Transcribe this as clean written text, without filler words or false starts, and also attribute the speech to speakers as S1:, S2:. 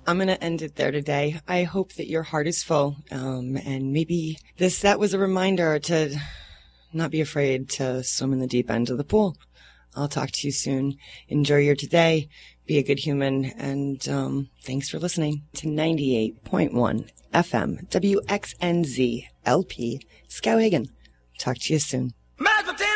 S1: I'm going to end it there today. I hope that your heart is full. And maybe that was a reminder to not be afraid to swim in the deep end of the pool. I'll talk to you soon. Enjoy your today. Be a good human. And thanks for listening to 98.1 FM WXNZ LP Skowhegan. Talk to you soon.